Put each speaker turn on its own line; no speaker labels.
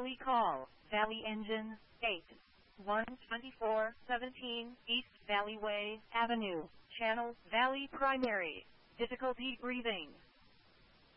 Valley call, Valley engine, 12417 East Valley Way Avenue, channel, Valley primary. Difficulty breathing.